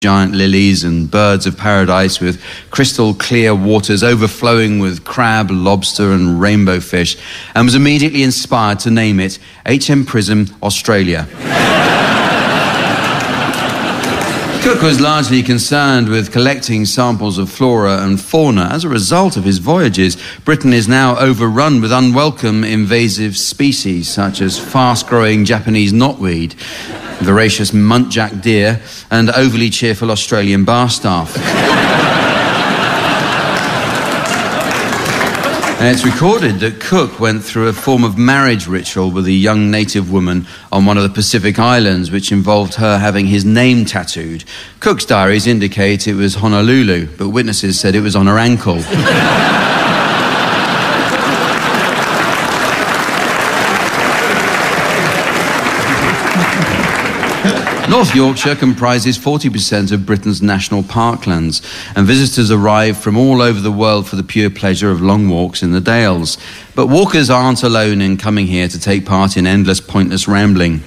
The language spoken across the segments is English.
giant lilies and birds of paradise with crystal clear waters overflowing with crab, lobster and rainbow fish, and was immediately inspired to name it HM Prism Australia. Cook was largely concerned with collecting samples of flora and fauna. As a result of his voyages, Britain is now overrun with unwelcome invasive species such as fast-growing Japanese knotweed, voracious muntjac deer, and overly cheerful Australian bar staff. And it's recorded that Cook went through a form of marriage ritual with a young native woman on one of the Pacific Islands, which involved her having his name tattooed. Cook's diaries indicate it was Honolulu, but witnesses said it was on her ankle. North Yorkshire comprises 40% of Britain's national parklands, and visitors arrive from all over the world for the pure pleasure of long walks in the Dales. But walkers aren't alone in coming here to take part in endless, pointless rambling.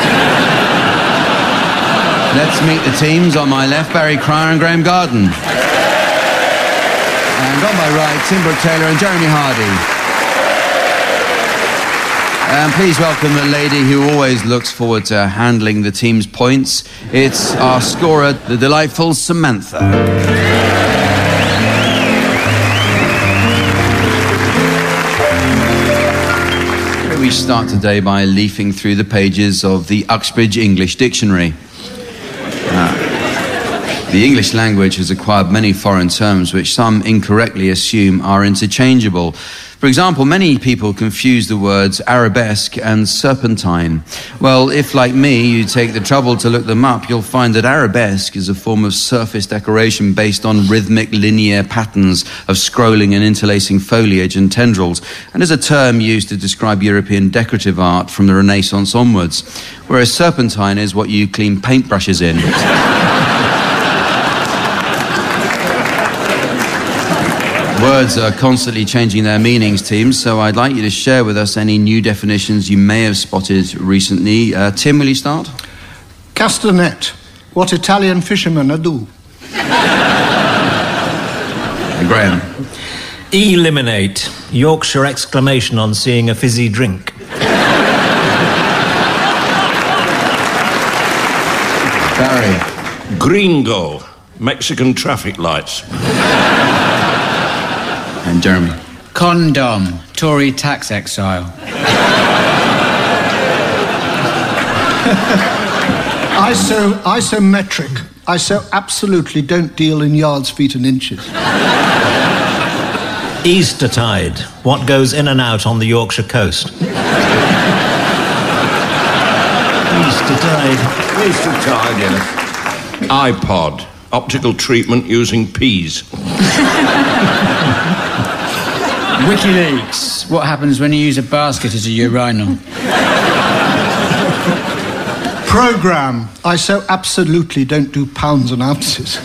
Let's meet the teams. On my left, Barry Cryer and Graham Garden. And on my right, Tim Brooke-Taylor and Jeremy Hardy. And please welcome the lady who always looks forward to handling the team's points. It's our scorer, the delightful Samantha. We start today by leafing through the pages of the Uxbridge English Dictionary. The English language has acquired many foreign terms which some incorrectly assume are interchangeable. For example, many people confuse the words arabesque and serpentine. Well, if, like me, you take the trouble to look them up, you'll find that arabesque is a form of surface decoration based on rhythmic linear patterns of scrolling and interlacing foliage and tendrils, and is a term used to describe European decorative art from the Renaissance onwards, whereas serpentine is what you clean paintbrushes in. Words are constantly changing their meanings, teams, so I'd like you to share with us any new definitions you may have spotted recently. Tim, will you start? Castanet, what Italian fishermen do. Graham. Eliminate, Yorkshire exclamation on seeing a fizzy drink. Barry. Gringo, Mexican traffic lights. And Jeremy. Condom, Tory tax exile. Isometric, I so absolutely don't deal in yards, feet and inches. Eastertide, what goes in and out on the Yorkshire coast. Eastertide, yes. iPod, optical treatment using peas. WikiLeaks, what happens when you use a basket as a urinal? Programme, I so absolutely don't do pounds and ounces.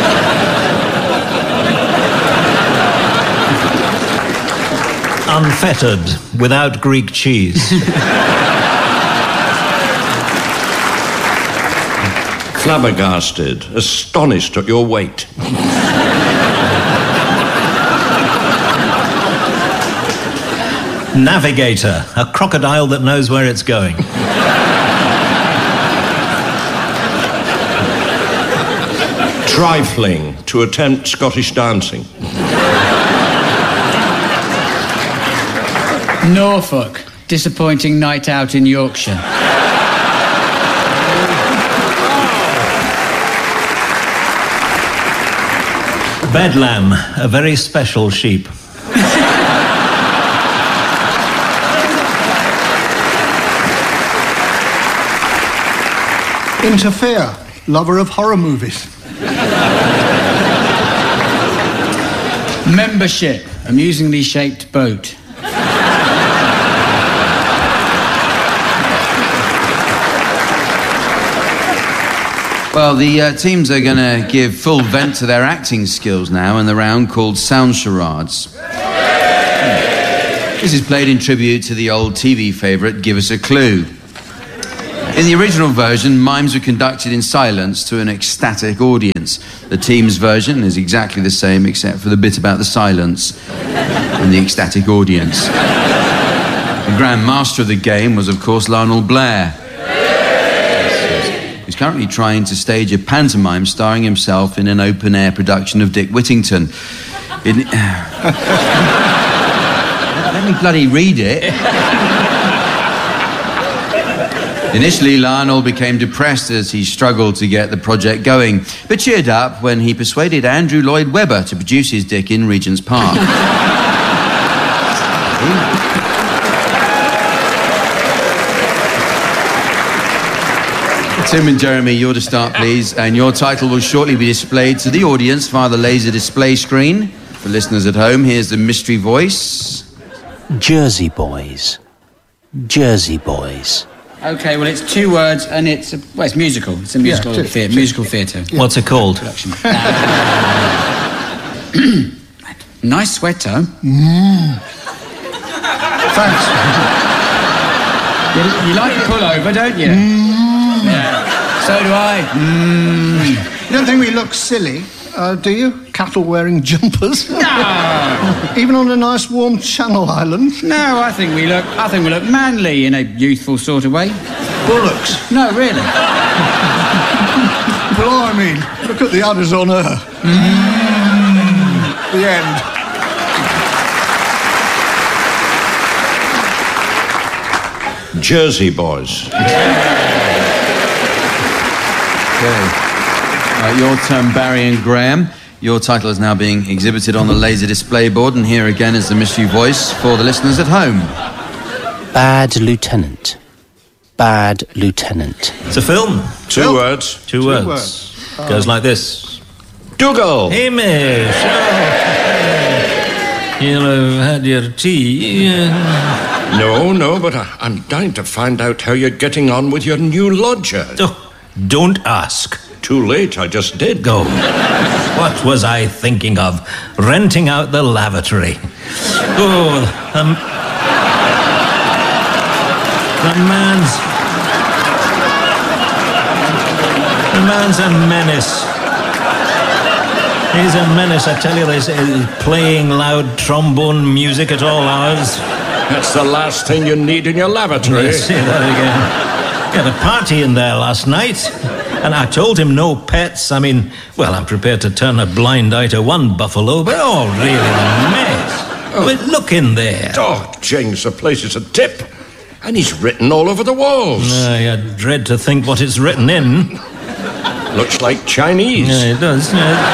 Unfettered, without Greek cheese. Flabbergasted, astonished at your weight. Navigator, a crocodile that knows where it's going. Trifling, to attempt Scottish dancing. Norfolk, disappointing night out in Yorkshire. Bedlam, a very special sheep. Interfere, lover of horror movies. Membership, amusingly shaped boat. Well, the teams are going to give full vent to their acting skills now in the round called Sound Charades. This is played in tribute to the old TV favourite, Give Us a Clue. In the original version, mimes were conducted in silence to an ecstatic audience. The team's version is exactly the same, except for the bit about the silence and the ecstatic audience. The Grand Master of the game was, of course, Lionel Blair. He's currently trying to stage a pantomime starring himself in an open-air production of Dick Whittington. Let me bloody read it. Initially, Lionel became depressed as he struggled to get the project going, but cheered up when he persuaded Andrew Lloyd Webber to produce his Dick in Regent's Park. Tim and Jeremy, you're to start, please, and your title will shortly be displayed to the audience via the laser display screen. For listeners at home, here's the mystery voice. Jersey Boys. Jersey Boys. OK, well, it's 2 words and it's musical. It's a musical theatre. Musical theatre. What's it called? Production. Nice sweater. Thanks. You like a pullover, don't you? Yeah. So do I. You don't think we look silly, do you? Cattle wearing jumpers. No. Even on a nice warm Channel Island. No, I think we look manly in a youthful sort of way. Bullocks. No, really. Well, I mean, look at the others on her. The end. Jersey Boys. Okay. Your turn, Barry and Graham. Your title is now being exhibited on the laser display board, and here again is the mystery voice for the listeners at home. Bad Lieutenant. Bad Lieutenant. It's a film. 2 words. 2 words. Goes like this. Dougal. Hamish. You'll have had your tea. No, but I'm dying to find out how you're getting on with your new lodger. Oh, don't ask. Too late, I just did. Go. What was I thinking of? Renting out the lavatory. Oh, the man's a menace. He's a menace, I tell you. He's playing loud trombone music at all hours. That's the last thing you need in your lavatory. Say that again. He had a party in there last night, and I told him no pets. I mean, well, I'm prepared to turn a blind eye to one buffalo, but all really a mess. Well, look in there. Oh, James, the place is a tip. And he's written all over the walls. I dread to think what it's written in. Looks like Chinese. Yeah, it does.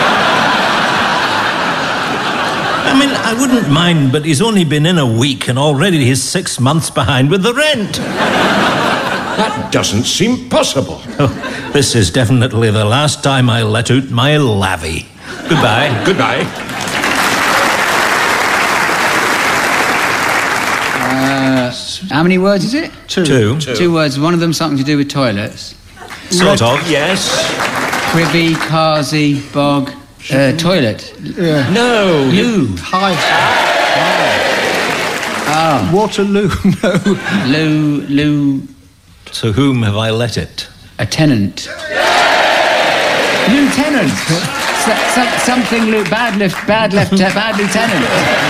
I mean, I wouldn't mind, but he's only been in a week and already he's 6 months behind with the rent. That doesn't seem possible. Oh, this is definitely the last time I let out my lavvy. Goodbye. Goodbye. How many words is it? 2. 2 words. One of them something to do with toilets. Sort of. Yes. Cribby, carsey, bog, toilet. Yeah. No. Loo. Hi. Oh. Waterloo. No. Loo. To whom have I let it? A tenant. Lieutenant. Something bad lieutenant.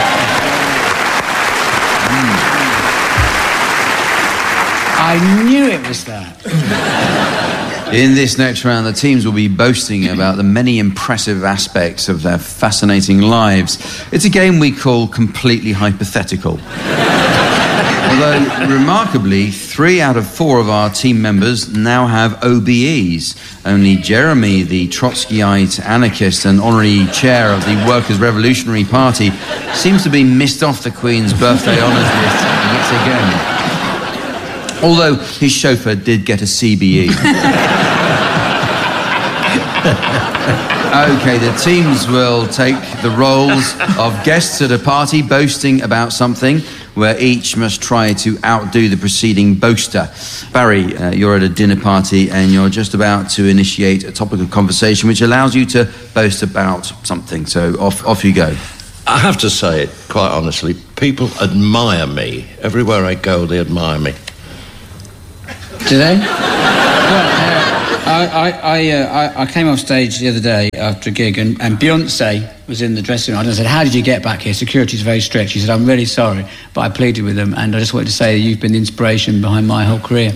I knew it was that. In this next round, the teams will be boasting about the many impressive aspects of their fascinating lives. It's a game we call Completely Hypothetical. Although, remarkably, 3 out of 4 of our team members now have OBEs. Only Jeremy, the Trotskyite anarchist and honorary chair of the Workers' Revolutionary Party, seems to be missed off the Queen's birthday honours list yet again. Although his chauffeur did get a CBE. Okay, the teams will take the roles of guests at a party boasting about something, where each must try to outdo the preceding boaster. Barry, you're at a dinner party and you're just about to initiate a topic of conversation which allows you to boast about something. So off you go. I have to say it, quite honestly, people admire me. Everywhere I go, they admire me. Do they? Well, I came off stage the other day after a gig, and Beyonce was in the dressing room. And I said, "How did you get back here? Security's very strict." She said, "I'm really sorry," but I pleaded with them, and I just wanted to say you've been the inspiration behind my whole career.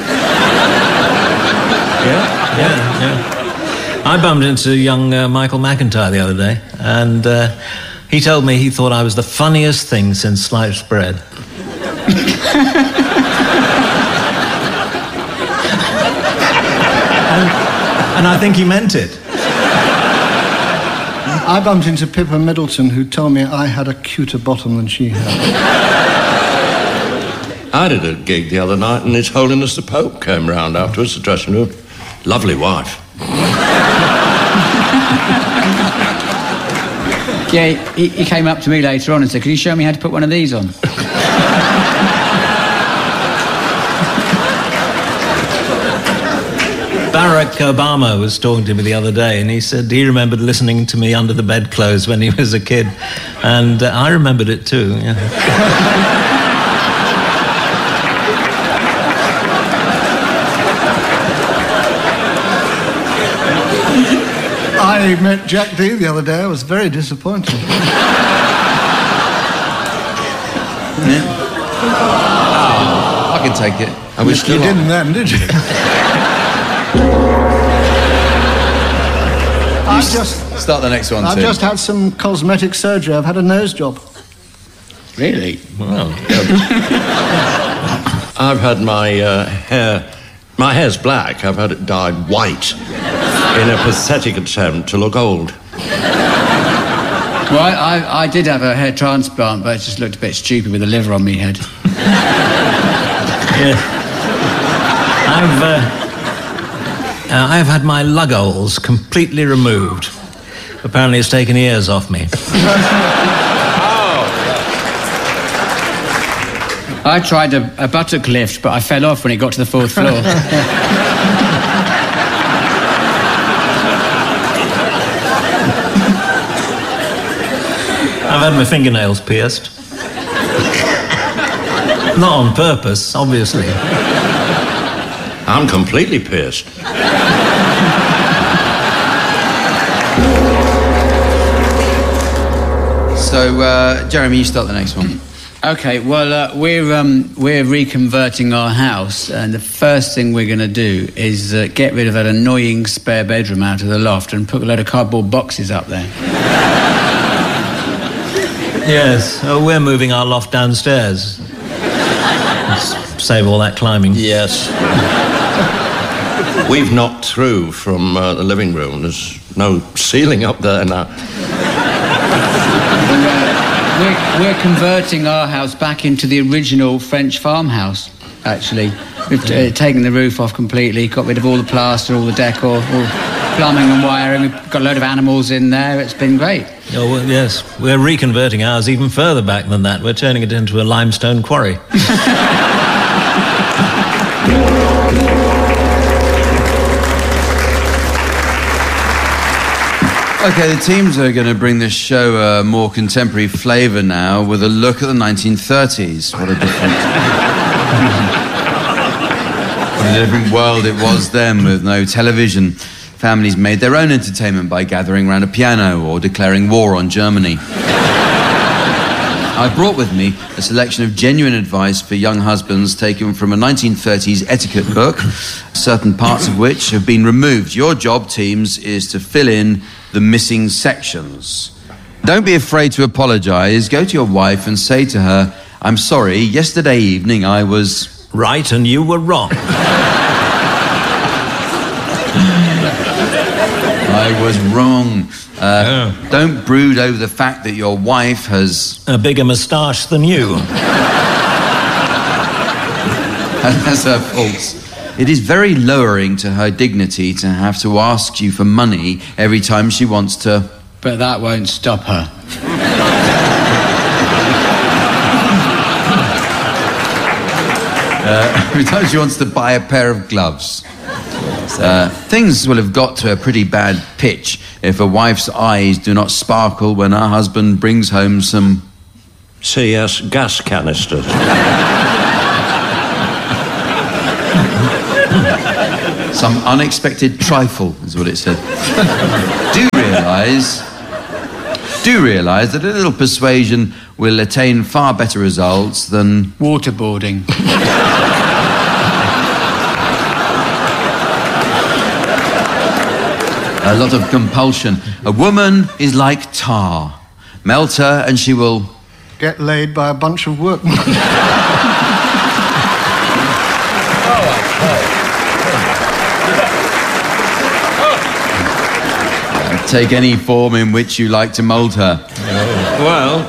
Yeah. I bumped into young Michael McIntyre the other day, and he told me he thought I was the funniest thing since sliced bread. And I think he meant it. I bumped into Pippa Middleton, who told me I had a cuter bottom than she had. I did a gig the other night, and His Holiness the Pope came round afterwards, the dressing room. Lovely wife. Yeah, he came up to me later on and said, "Can you show me how to put one of these on?" Barack Obama was talking to me the other day, and he said he remembered listening to me under the bedclothes when he was a kid, and I remembered it too. Yeah. I met Jack Dee the other day. I was very disappointed. I can take it. Are we still You on? didn't then, did you? Start the next one, I've Tim. just had some cosmetic surgery. I've had a nose job. Really? Well, I've had my hair... My hair's black. I've had it dyed white in a pathetic attempt to look old. Well, I did have a hair transplant, but it just looked a bit stupid with a liver on my head. yeah. I've had my lug holes completely removed. Apparently it's taken ears off me. I tried a buttock lift, but I fell off when it got to the 4th floor. I've had my fingernails pierced. Not on purpose, obviously. I'm completely pierced. So, Jeremy, you start the next one. Okay, well, we're reconverting our house, and the first thing we're going to do is get rid of that annoying spare bedroom out of the loft and put a load of cardboard boxes up there. Yes, we're moving our loft downstairs. Let's save all that climbing. Yes. We've knocked through from the living room. There's no ceiling up there now. We're converting our house back into the original French farmhouse, actually. We've taken the roof off completely, got rid of all the plaster, all the decor, all plumbing and wiring. We've got a load of animals in there. It's been great. Oh, well, yes. We're reconverting ours even further back than that. We're turning it into a limestone quarry. Okay, the teams are going to bring this show a more contemporary flavour now with a look at the 1930s. What a different world it was then with no television. Families made their own entertainment by gathering around a piano or declaring war on Germany. I brought with me a selection of genuine advice for young husbands taken from a 1930s etiquette book, certain parts of which have been removed. Your job, teams, is to fill in the missing sections. Don't be afraid to apologise. Go to your wife and say to her, "I'm sorry, yesterday evening I was..." Right, and you were wrong. I was wrong. Don't brood over the fact that your wife has... A bigger moustache than you. has her faults. It is very lowering to her dignity to have to ask you for money every time she wants to... But that won't stop her. Every time she wants to buy a pair of gloves. Things will have got to a pretty bad pitch if a wife's eyes do not sparkle when her husband brings home some... CS gas canisters. Some unexpected trifle is what it said. Do realise that a little persuasion will attain far better results than... Waterboarding. A lot of compulsion. A woman is like tar. Melt her and she will... Get laid by a bunch of workmen. Take any form in which you like to mould her. Well...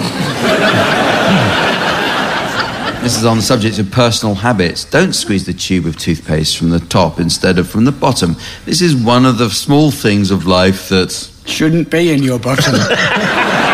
This is on the subject of personal habits. Don't squeeze the tube of toothpaste from the top instead of from the bottom. This is one of the small things of life that... Shouldn't be in your bottom.